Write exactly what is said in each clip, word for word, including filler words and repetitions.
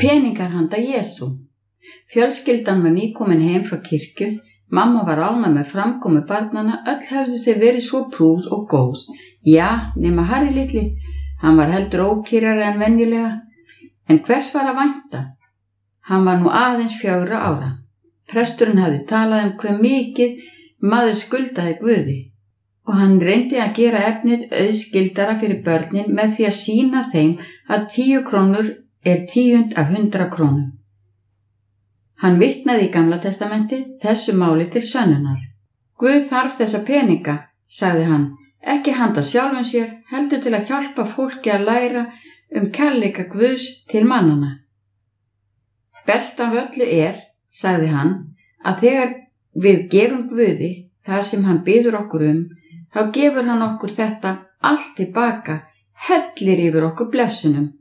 Peningar handa Jesú. Fjölskyldan var nýkomin heim frá kirkju. Mamma var ánægð með framkomu barnanna, öll hefðu þau verið svo prúð og góð. Já, nema Harry litli, hann var heldur ókyrrari en venjulega. En hvers var að vænta? Hann var nú aðeins fjögurra ára. Presturinn hafði talað um hve mikið maður skuldaði Guði og hann reyndi að gera efnið auðskildara fyrir börnin með því að sýna þeim að tíu krónur er tíund af hundra krónum. Hann vitnaði í Gamla testamenti þessu máli til sönnunar. Guð þarf þessa peninga, sagði hann, ekki handa sjálfum sér, heldur til að hjálpa fólki að læra um kærleika Guðs til mannana. Best af öllu er, sagði hann, að þegar við gefum Guði það sem hann biður okkur um, þá gefur hann okkur þetta allt tilbaka, hellir yfir okkur blessunum.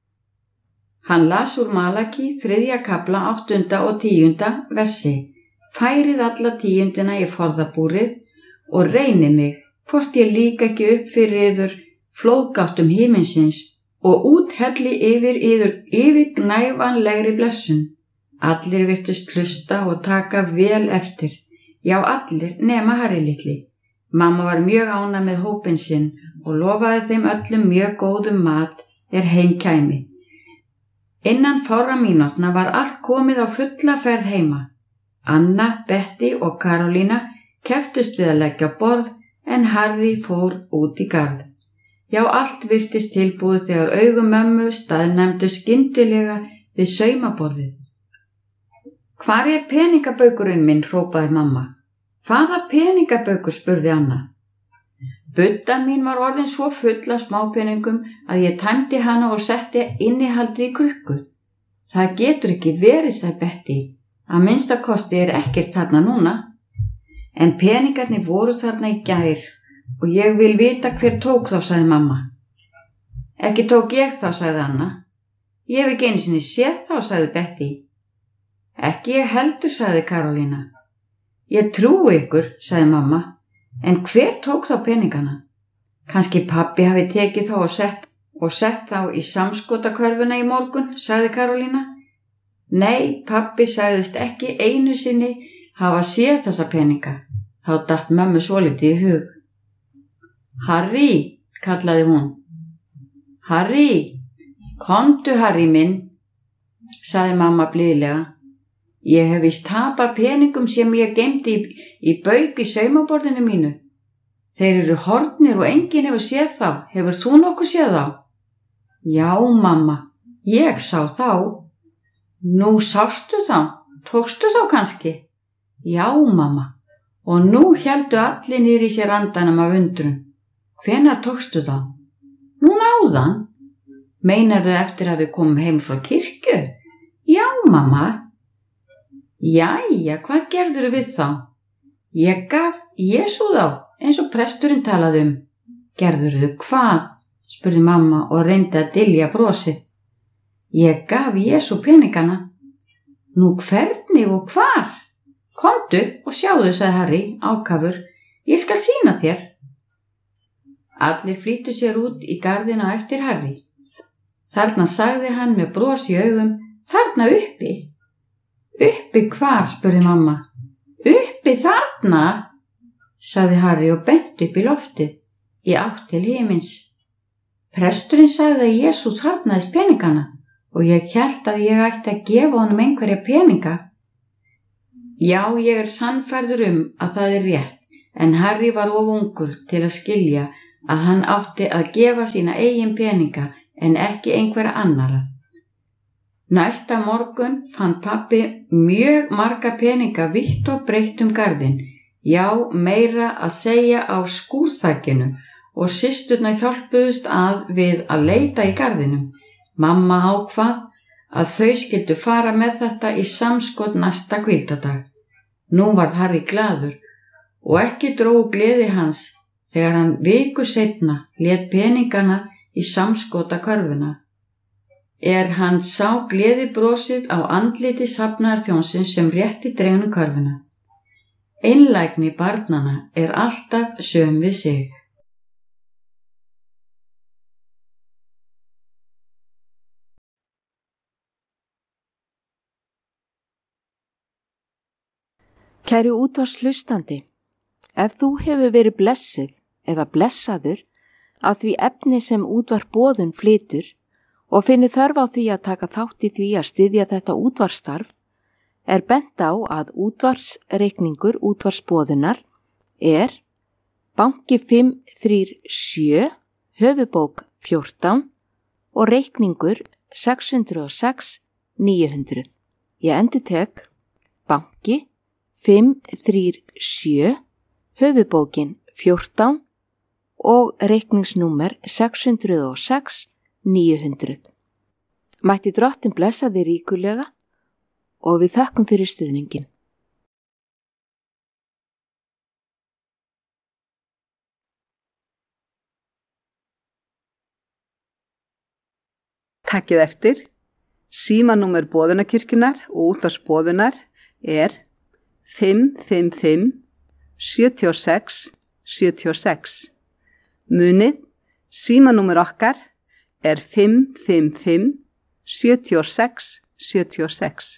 Hann las úr Malaki þriðja kafla áttunda og tíunda versi. Færið alla tíundina í forðabúrið og reynið mig, hvort ég líka ekki upp fyrir yður flóðgáttum himinsins og úthelli yfir yður yfirgnæfanlegri blessun. Allir virtust hlusta og taka vel eftir. Já, allir nema Harry litli. Mamma var mjög ánægð með hópinn sinn og lofaði þeim öllum mjög góðum mat er heim kæmi. Innan fárra mínútna var allt komið á fulla ferð heima. Anna, Betty og Karolína kepptust við að leggja borð en Harry fór út í garð. Já, allt virtist tilbúið þegar augum mömmu staðnæmdu skyndilega við saumaborðið. Hvar er peningabaukurinn minn, hrópaði mamma. Hvaða peningabaukur, spurði Anna. Buddan mín var orðin svo full af smápeningum að ég tæmdi hana og setti innihaldið í krukku. Það getur ekki verið, sagði Betty. Að minnsta kosti er ekkert þarna núna. En peningarnir voru þarna í gær og ég vil vita hver tók þá, sagði mamma. Ekki tók ég þá, sagði Anna. Ég hef ekki einu sinni séð þá, sagði Betty. Ekki ég heldur, sagði Karolína. Ég trúi ykkur, sagði mamma. En hver tók þá peningana? Kannski pabbi hafi tekið þá og sett, og sett þá í samskotakörfuna í morgun, sagði Karolína. Nei, pabbi sagðist ekki einu sinni hafa séð þessa peninga. Þá datt mömmu svolítið í hug. Harry, kallaði hún. Harry, komdu Harry minn, sagði mamma blíðlega. Ég hef víst tapað peningum sem ég geymdi í, í bauk í saumaborðinu mínu. Þeir eru horfnir og enginn hefur séð þá. Hefur þú nokkuð séð þá? Já, mamma, ég sá þá. Nú sástu þá? Tókstu þá kannski? Já, mamma. Og nú héldu allir niður í sér andanum af undrun. Hvenær tókstu þá? Núna áðan. Meinarðu eftir að við komum heim frá kirkju? Já, mamma. Jæja, hvað gerðurðu við þá? Ég gaf Jesú þá, eins og presturinn talaði um. Gerðurðu hvað? Spurði mamma og reyndi að dylja brosið. Ég gaf Jesú peningana. Nú hvernig og hvar? Komdu og sjáðu, sagði Harry, ákafur. Ég skal sýna þér. Allir flýttu sér út í garðina eftir Harry. Þarna sagði hann með bros í augum, þarna uppi. Uppi hvar, spurði mamma. Uppi þarna, sagði Harry og benti upp í loftið, í átt til himins. Presturinn sagði að Jesú þarnaðist peningana og ég hélt að ég ætti að gefa honum einhverja peninga. Já, ég er sannfærður um að það er rétt, en Harry var of ungur til að skilja að hann átti að gefa sína eigin peninga en ekki einhverja annara. Næsta morgun fann pabbi mjög marga peninga vítt og breitt um garðinn, já, meira að segja á skúrþakinu og systurnar hjálpuðust að við að leita í garðinum. Mamma ákvað að þau skyldu fara með þetta í samskot næsta hvíldardag. Nú varð Harry glaður og ekki drógu gleði hans þegar hann viku seinna lét peningana í samskotakörfuna. Er hann sá gleðibrosið á andliti safnaðarþjónsins sem rétti drengnum körfuna. Einlægni barnanna er alltaf söm við sig. Kæru útvarpshlustandi, ef þú hefur verið blessuð eða blessaður af því efni sem útvarp Boðun flytur og finnur þörf á því að taka þátt í því að styðja þetta útvarpsstarf, er bent á að útvarpsreikningur útvarpsboðunar er banki fimm þrjú sjö, höfubók fjórtán og reikningur sex hundruð og sex níu hundruð. Ég endurtek banki fimm þrjú sjö, höfubókin fjórtán og reikningsnúmer sex hundruð og sex níu hundruð. Mætti Drottinn blessa þig ríkulega og við þökkum fyrir stuðningin. Takkið eftir, símanúmer Boðunarkirkjunnar og útvarpsboðunar er fimm fimm fimm sjö sex sjö sex. Munið, símanúmer okkar er fimm fimm fimm sjö sex sjö sex.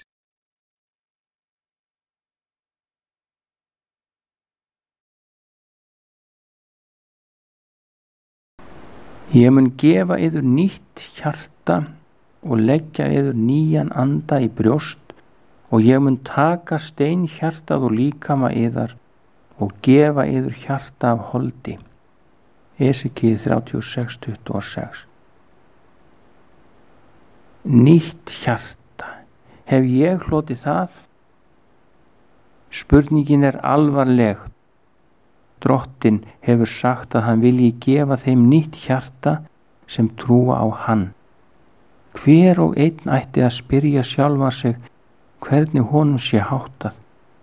Ég mun gefa yður nýtt hjarta og leggja yður nýjan anda í brjóst og ég mun taka steinhjartað og líkama yðar og gefa yður hjarta af holdi. Esekíel þrjátíu og sex tuttugu og sex. Nýtt hjarta. Hef ég hlotið það? Spurningin er alvarleg. Drottinn hefur sagt að hann vilji gefa þeim nýtt hjarta sem trúa á hann. Hver og einn ætti að spyrja sjálfa sig hvernig honum sé háttað.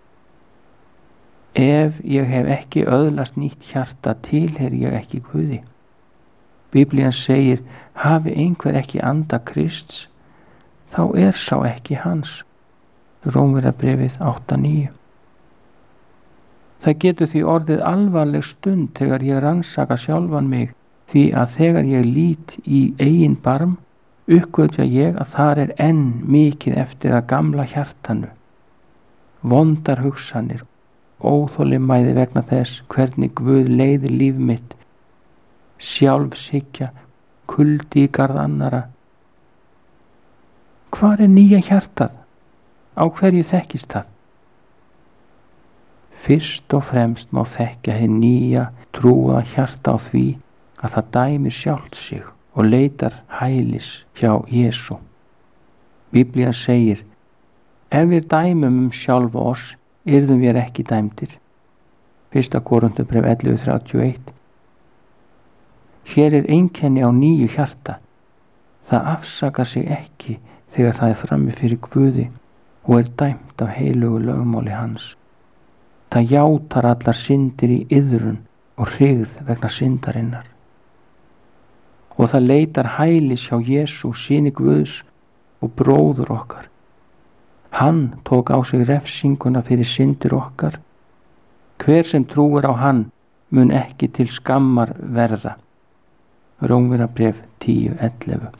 Ef ég hef ekki öðlast nýtt hjarta tilheyri ég ekki Guði. Biblían segir, hafi einhver ekki anda Krists, þá er sá ekki hans. Rómverjabréfið átta níu. Það getur því orðið alvarleg stund þegar ég rannsaka sjálfan mig því að þegar ég lít í eigin barm uppgötva ég að þar er enn mikið eftir að gamla hjartanu. Vondar hugsanir, óþolinmæði vegna þess hvernig Guð leiðir líf mitt, sjálfshyggja, kuldi í garð annara. Hvar er nýja hjartað? Á hverju þekkist það? Fyrst og fremst má þekkja hið nýja trúa hjarta á því að það dæmir sjálft sig og leitar hælis hjá Jesú. Biblían segir, ef við dæmum um sjálf oss, yrðum við ekki dæmdir. Fyrsta Korinthubréf ellefu þrjátíu og eitt. Hér er einkenni á nýju hjarta. Það afsakar sig ekki þegar það er frammi fyrir Guði og er dæmt af heilugu lögmáli hans. Það játar allar syndir í iðrun og hryggð vegna syndarinnar. Og það leitar hælis hjá Jesú, syni Guðs og bróður okkar. Hann tók á sig refsinguna fyrir syndir okkar. Hver sem trúir á hann mun ekki til skammar verða. Rómverjabréf tíu ellefu.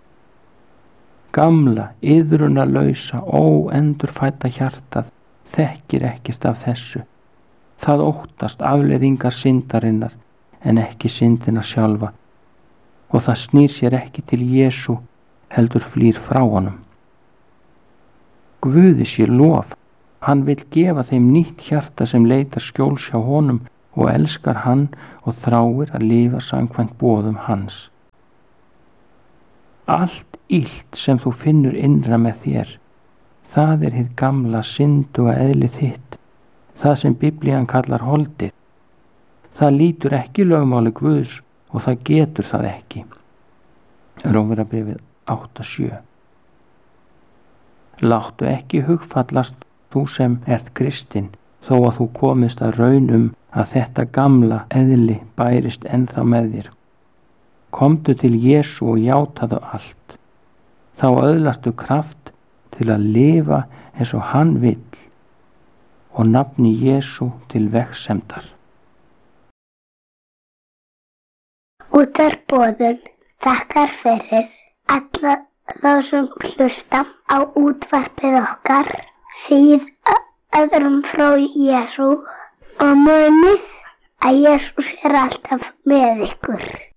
Gamla, iðrunarlausa, óendurfædda hjartað þekkir ekkert af þessu. Það óttast afleiðingar syndarinnar en ekki syndina sjálfa og það snýr sér ekki til Jesú heldur flýr frá honum. Guði sé lof, hann vill gefa þeim nýtt hjarta sem leitar skjóls hjá honum og elskar hann og þráir að lifa samkvæmt boðum hans. Allt illt sem þú finnur innra með þér, það er hið gamla synduga eðli þitt, það sem Biblían kallar holdið. Það lítur ekki lögmáli Guðs og það getur það ekki. Rómverjabréfið átta sjö. Láttu ekki hugfallast þú sem ert kristinn, þó að þú komist að raun um að þetta gamla eðli bærist ennþá með þér. Komdu til Jesú og játaðu allt. Þá öðlastu kraft til að lifa eins og hann vill og nafni Jesú til vegsemdar. Útvarp Boðun þakkar fyrir alla þá sem hlusta á útvarpið okkar. Segið öðrum frá Jesú og munið að Jesús er alltaf með ykkur.